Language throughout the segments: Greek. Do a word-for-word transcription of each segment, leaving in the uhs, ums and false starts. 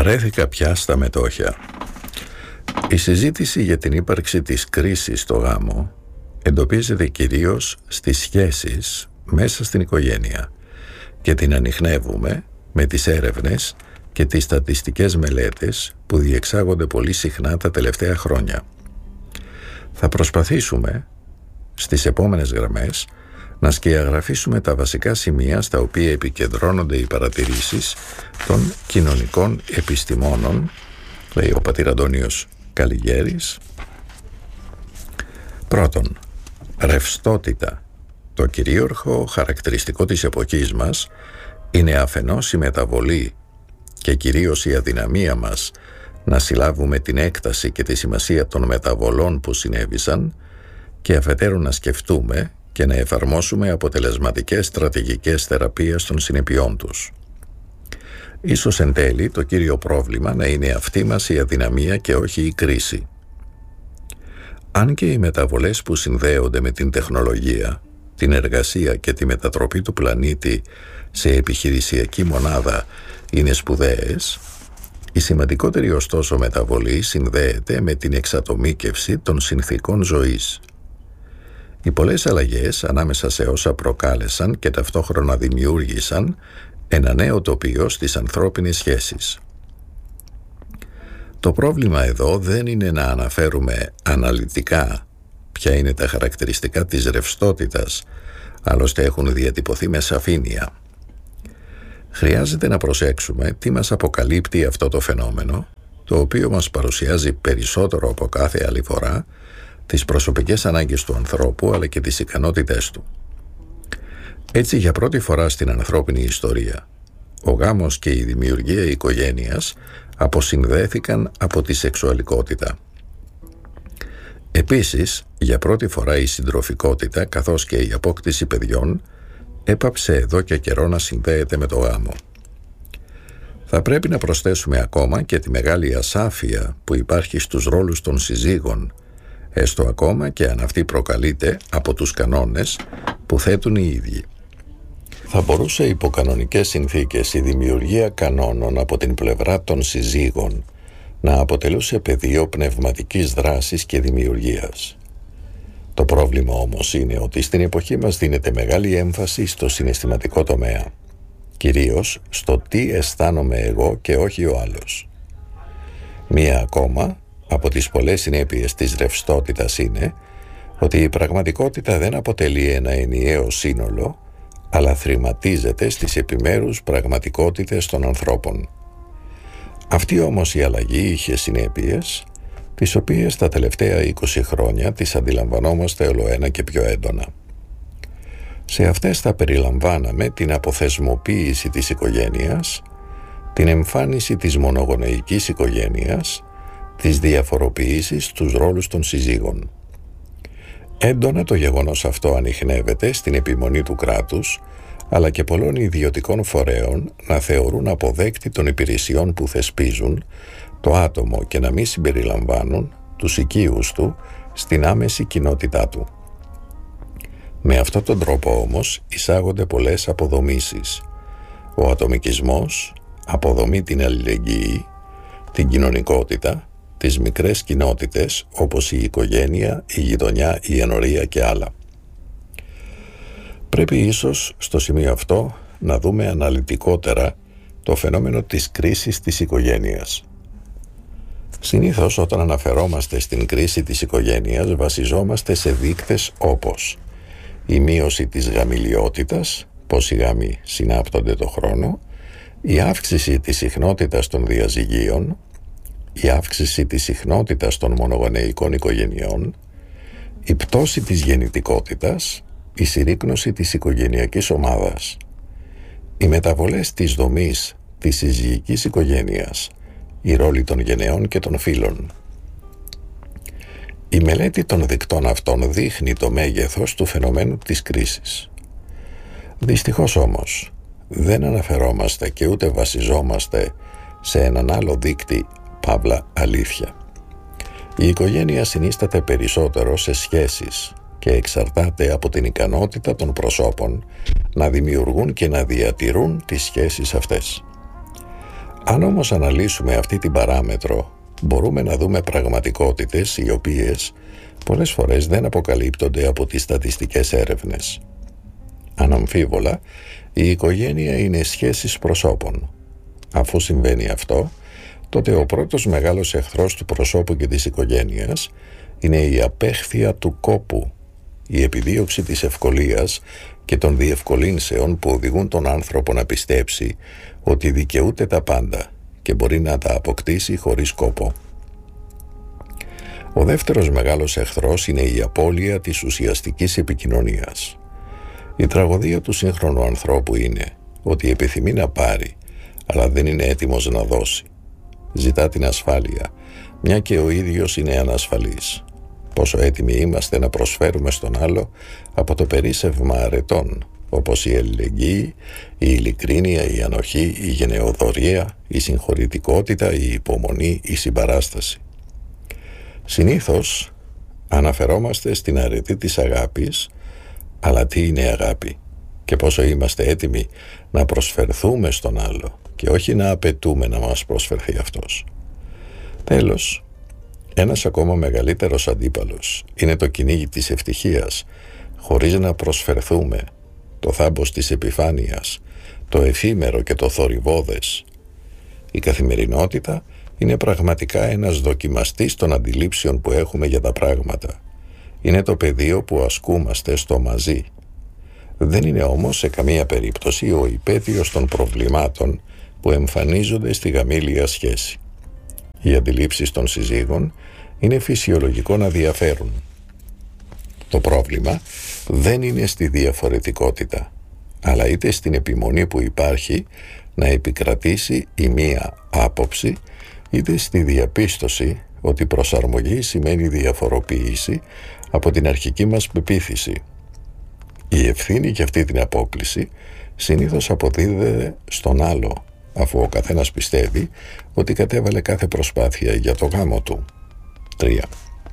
Βαρέθηκα πια στα μετόχια. Η συζήτηση για την ύπαρξη της κρίσης στο γάμο εντοπίζεται κυρίως στις σχέσεις μέσα στην οικογένεια και την ανιχνεύουμε με τις έρευνες και τις στατιστικές μελέτες που διεξάγονται πολύ συχνά τα τελευταία χρόνια. Θα προσπαθήσουμε στις επόμενες γραμμές να σκιαγραφίσουμε τα βασικά σημεία στα οποία επικεντρώνονται οι παρατηρήσεις των κοινωνικών επιστημόνων, λέει ο πατήρ Αντώνιος Καλιγέρης. Πρώτον, ρευστότητα. Το κυρίαρχο χαρακτηριστικό της εποχής μας είναι αφενός η μεταβολή και κυρίως η αδυναμία μας να συλλάβουμε την έκταση και τη σημασία των μεταβολών που συνέβησαν και αφετέρου να σκεφτούμε και να εφαρμόσουμε αποτελεσματικές στρατηγικές θεραπείας των συνεπειών τους. Ίσως εν τέλει το κύριο πρόβλημα να είναι αυτή μας η αδυναμία και όχι η κρίση. Αν και οι μεταβολές που συνδέονται με την τεχνολογία, την εργασία και τη μετατροπή του πλανήτη σε επιχειρησιακή μονάδα είναι σπουδαίες, η σημαντικότερη ωστόσο μεταβολή συνδέεται με την εξατομίκευση των συνθήκων ζωής. Οι πολλές αλλαγές ανάμεσα σε όσα προκάλεσαν και ταυτόχρονα δημιούργησαν ένα νέο τοπίο στις ανθρώπινες σχέσεις. Το πρόβλημα εδώ δεν είναι να αναφέρουμε αναλυτικά ποια είναι τα χαρακτηριστικά της ρευστότητας, άλλωστε έχουν διατυπωθεί με σαφήνεια. Χρειάζεται να προσέξουμε τι μας αποκαλύπτει αυτό το φαινόμενο, το οποίο μας παρουσιάζει περισσότερο από κάθε άλλη φορά τις προσωπικές ανάγκες του ανθρώπου αλλά και τις ικανότητές του. Έτσι, για πρώτη φορά στην ανθρώπινη ιστορία, ο γάμος και η δημιουργία οικογένειας αποσυνδέθηκαν από τη σεξουαλικότητα. Επίσης, για πρώτη φορά η συντροφικότητα καθώς και η απόκτηση παιδιών έπαψε εδώ και καιρό να συνδέεται με το γάμο. Θα πρέπει να προσθέσουμε ακόμα και τη μεγάλη ασάφεια που υπάρχει στους ρόλους των συζύγων, έστω ακόμα και αν αυτή προκαλείται από τους κανόνες που θέτουν οι ίδιοι. Θα μπορούσε υπό κανονικές συνθήκες η δημιουργία κανόνων από την πλευρά των συζύγων να αποτελούσε πεδίο πνευματικής δράσης και δημιουργίας. Το πρόβλημα όμως είναι ότι στην εποχή μας δίνεται μεγάλη έμφαση στο συναισθηματικό τομέα, κυρίως στο τι αισθάνομαι εγώ και όχι ο άλλος. Μία ακόμα από τις πολλές συνέπειες της ρευστότητας είναι ότι η πραγματικότητα δεν αποτελεί ένα ενιαίο σύνολο, αλλά θρηματίζεται στις επιμέρους πραγματικότητες των ανθρώπων. Αυτή όμως η αλλαγή είχε συνέπειες, τις οποίες τα τελευταία είκοσι χρόνια τις αντιλαμβανόμαστε ολοένα και πιο έντονα. Σε αυτές θα περιλαμβάναμε την αποθεσμοποίηση της οικογένειας, την εμφάνιση της μονογονεϊκής οικογένειας, τις διαφοροποιήσεις στους ρόλους των συζύγων. Έντονα το γεγονός αυτό ανιχνεύεται στην επιμονή του κράτους, αλλά και πολλών ιδιωτικών φορέων να θεωρούν αποδέκτη των υπηρεσιών που θεσπίζουν το άτομο και να μην συμπεριλαμβάνουν τους οικείους του στην άμεση κοινότητά του. Με αυτόν τον τρόπο όμως εισάγονται πολλές αποδομήσεις. Ο ατομικισμός αποδομεί την αλληλεγγύη, την κοινωνικότητα, τις μικρές κοινότητες όπως η οικογένεια, η γειτονιά, η ενορία και άλλα. Πρέπει ίσως στο σημείο αυτό να δούμε αναλυτικότερα το φαινόμενο της κρίσης της οικογένειας. Συνήθως όταν αναφερόμαστε στην κρίση της οικογένειας βασιζόμαστε σε δείκτες όπως η μείωση της γαμηλιότητας, πόσοι γάμοι συνάπτονται το χρόνο, η αύξηση της συχνότητας των διαζυγίων, η αύξηση της συχνότητας των μονογονεϊκών οικογενειών, η πτώση της γεννητικότητας, η συρρίκνωση της οικογενειακής ομάδας, οι μεταβολές της δομής της συζυγικής οικογένειας, η ρόλη των γενεών και των φύλων. Η μελέτη των δικτών αυτών δείχνει το μέγεθος του φαινομένου της κρίσης. Δυστυχώς όμως, δεν αναφερόμαστε και ούτε βασιζόμαστε σε έναν άλλο δείκτη, παύλα αλήθεια. Η οικογένεια συνίσταται περισσότερο σε σχέσεις και εξαρτάται από την ικανότητα των προσώπων να δημιουργούν και να διατηρούν τις σχέσεις αυτές. Αν όμως αναλύσουμε αυτή την παράμετρο, μπορούμε να δούμε πραγματικότητες οι οποίες πολλές φορές δεν αποκαλύπτονται από τις στατιστικές έρευνες. Αναμφίβολα, η οικογένεια είναι σχέσεις προσώπων. Αφού συμβαίνει αυτό, τότε ο πρώτος μεγάλος εχθρός του προσώπου και της οικογένειας είναι η απέχθεια του κόπου, η επιδίωξη της ευκολίας και των διευκολύνσεων που οδηγούν τον άνθρωπο να πιστέψει ότι δικαιούται τα πάντα και μπορεί να τα αποκτήσει χωρίς κόπο. Ο δεύτερος μεγάλος εχθρός είναι η απώλεια της ουσιαστικής επικοινωνίας. Η τραγωδία του σύγχρονου ανθρώπου είναι ότι επιθυμεί να πάρει, αλλά δεν είναι έτοιμος να δώσει. Ζητά την ασφάλεια, μια και ο ίδιος είναι ανασφαλής. Πόσο έτοιμοι είμαστε να προσφέρουμε στον άλλο από το περίσσευμα αρετών, όπως η αλληλεγγύη, η ειλικρίνεια, η ανοχή, η γενεοδωρία, η συγχωρητικότητα, η υπομονή, η συμπαράσταση. Συνήθως αναφερόμαστε στην αρετή της αγάπης, αλλά τι είναι αγάπη και πόσο είμαστε έτοιμοι να προσφερθούμε στον άλλο και όχι να απαιτούμε να μας προσφερθεί αυτός. Τέλος, ένας ακόμα μεγαλύτερος αντίπαλος είναι το κυνήγι της ευτυχίας, χωρίς να προσφερθούμε, το θάμπος της επιφάνειας, το εφήμερο και το θορυβώδες. Η καθημερινότητα είναι πραγματικά ένας δοκιμαστής των αντιλήψεων που έχουμε για τα πράγματα. Είναι το πεδίο που ασκούμαστε στο μαζί. Δεν είναι όμως σε καμία περίπτωση ο υπέτειος των προβλημάτων που εμφανίζονται στη γαμήλια σχέση. Οι αντιλήψεις των συζύγων είναι φυσιολογικό να διαφέρουν. Το πρόβλημα δεν είναι στη διαφορετικότητα, αλλά είτε στην επιμονή που υπάρχει να επικρατήσει η μία άποψη, είτε στη διαπίστωση ότι προσαρμογή σημαίνει διαφοροποίηση από την αρχική μας πεποίθηση. Η ευθύνη για αυτή την απόκλιση συνήθως αποδίδεται στον άλλο, αφού ο καθένας πιστεύει ότι κατέβαλε κάθε προσπάθεια για το γάμο του. τρία.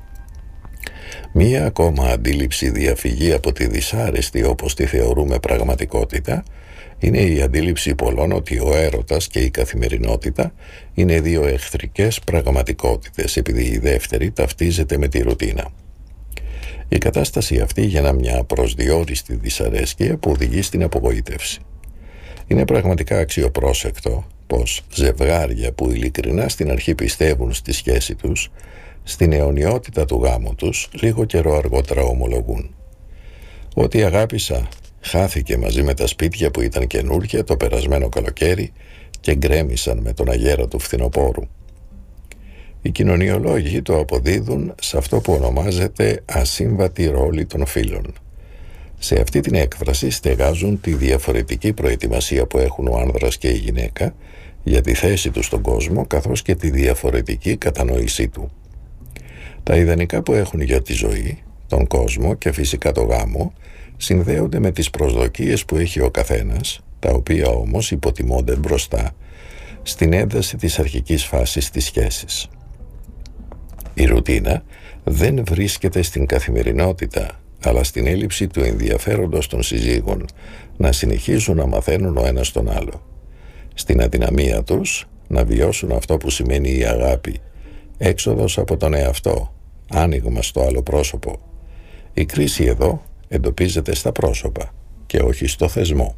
Μία ακόμα αντίληψη διαφυγή από τη δυσάρεστη όπως τη θεωρούμε πραγματικότητα είναι η αντίληψη πολλών ότι ο έρωτας και η καθημερινότητα είναι δύο εχθρικές πραγματικότητες, επειδή η δεύτερη ταυτίζεται με τη ρουτίνα. Η κατάσταση αυτή γεννά μια προσδιοριστή δυσαρέσκεια που οδηγεί στην απογοήτευση. Είναι πραγματικά αξιοπρόσεκτο πως ζευγάρια που ειλικρινά στην αρχή πιστεύουν στη σχέση τους, στην αιωνιότητα του γάμου τους, λίγο καιρό αργότερα ομολογούν: «Ό,τι αγάπησα χάθηκε μαζί με τα σπίτια που ήταν καινούργια το περασμένο καλοκαίρι και γκρέμισαν με τον αγέρα του φθινοπόρου». Οι κοινωνιολόγοι το αποδίδουν σε αυτό που ονομάζεται ασύμβατη ρόλη των φίλων. Σε αυτή την έκφραση στεγάζουν τη διαφορετική προετοιμασία που έχουν ο άνδρας και η γυναίκα για τη θέση του στον κόσμο, καθώς και τη διαφορετική κατανόησή του. Τα ιδανικά που έχουν για τη ζωή, τον κόσμο και φυσικά το γάμο συνδέονται με τις προσδοκίες που έχει ο καθένας, τα οποία όμως υποτιμώνται μπροστά στην ένταση της αρχικής φάσης της σχέσης. Η ρουτίνα δεν βρίσκεται στην καθημερινότητα, αλλά στην έλλειψη του ενδιαφέροντος των συζύγων να συνεχίζουν να μαθαίνουν ο ένας τον άλλο. Στην αδυναμία τους να βιώσουν αυτό που σημαίνει η αγάπη, έξοδος από τον εαυτό, άνοιγμα στο άλλο πρόσωπο. Η κρίση εδώ εντοπίζεται στα πρόσωπα και όχι στο θεσμό.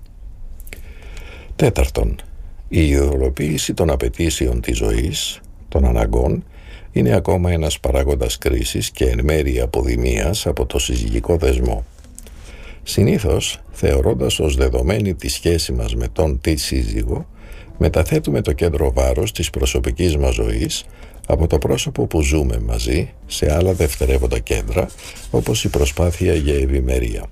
Τέταρτον, η ειδωλοποίηση των απαιτήσεων της ζωής, των αναγκών, είναι ακόμα ένας παράγοντας κρίσης και εν μέρει αποδημίας από το συζυγικό δεσμό. Συνήθως, θεωρώντας ως δεδομένη τη σχέση μας με τον τη σύζυγο, μεταθέτουμε το κέντρο βάρος της προσωπικής μας ζωής από το πρόσωπο που ζούμε μαζί σε άλλα δευτερεύοντα κέντρα, όπως η προσπάθεια για ευημερία.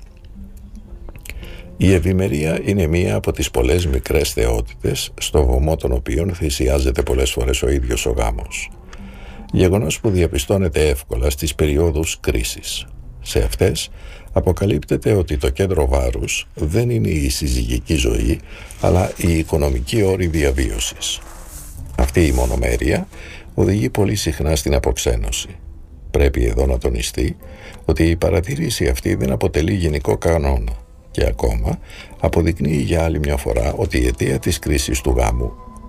Η ευημερία είναι μία από τις πολλές μικρές θεότητες στο βωμό των οποίων θυσιάζεται πολλές φορές ο ίδιος ο γάμος. Γεγονός που διαπιστώνεται εύκολα στις περιόδους κρίσης. Σε αυτές αποκαλύπτεται ότι το κέντρο βάρους δεν είναι η συζυγική ζωή, αλλά η οικονομική όρη διαβίωσης. Αυτή η μονομέρεια οδηγεί πολύ συχνά στην αποξένωση. Πρέπει εδώ να τονιστεί ότι η παρατήρηση αυτή δεν αποτελεί γενικό κανόνα και ακόμα αποδεικνύει για άλλη μια φορά ότι η αιτία της κρίσης του γάμου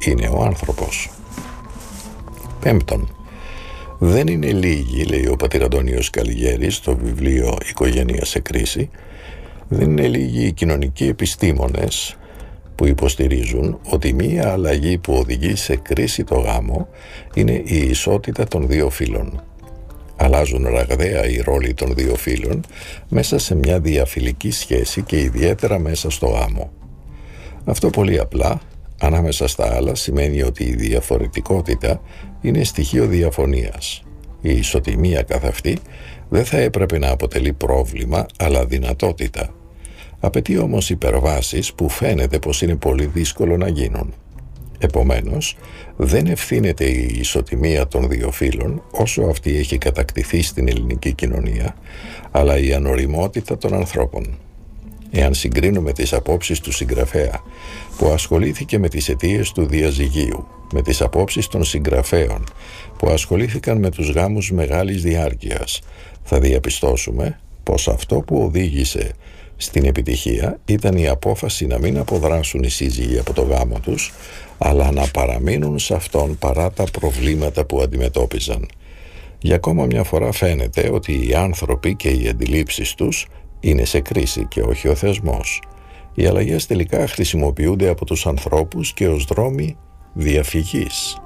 είναι ο άνθρωπος. Πέμπτον, δεν είναι λίγοι, λέει ο πατήρ Αντώνιος Καλιγέρης στο βιβλίο «Οικογένεια σε κρίση», δεν είναι λίγοι οι κοινωνικοί επιστήμονες που υποστηρίζουν ότι μία αλλαγή που οδηγεί σε κρίση το γάμο είναι η ισότητα των δύο φύλων. Αλλάζουν ραγδαία οι ρόλοι των δύο φύλων μέσα σε μια διαφιλική σχέση και ιδιαίτερα μέσα στο γάμο. Αυτό πολύ απλά, ανάμεσα στα άλλα, σημαίνει ότι η διαφορετικότητα είναι στοιχείο διαφωνίας. Η ισοτιμία καθ' αυτή δεν θα έπρεπε να αποτελεί πρόβλημα, αλλά δυνατότητα. Απαιτεί όμως υπερβάσεις που φαίνεται πως είναι πολύ δύσκολο να γίνουν. Επομένως, δεν ευθύνεται η ισοτιμία των δύο φύλων όσο αυτή έχει κατακτηθεί στην ελληνική κοινωνία, αλλά η ανοριμότητα των ανθρώπων. Εάν συγκρίνουμε τις απόψεις του συγγραφέα που ασχολήθηκε με τις αιτίες του διαζυγίου, με τις απόψεις των συγγραφέων που ασχολήθηκαν με τους γάμους μεγάλης διάρκειας, θα διαπιστώσουμε πως αυτό που οδήγησε στην επιτυχία ήταν η απόφαση να μην αποδράσουν οι σύζυγοι από το γάμο τους, αλλά να παραμείνουν σε αυτόν παρά τα προβλήματα που αντιμετώπιζαν. Για ακόμα μια φορά φαίνεται ότι οι άνθρωποι και οι αντιλήψεις τους είναι σε κρίση και όχι ο θεσμός. Οι αλλαγές τελικά χρησιμοποιούνται από τους ανθρώπους και ως δρόμοι διαφυγής.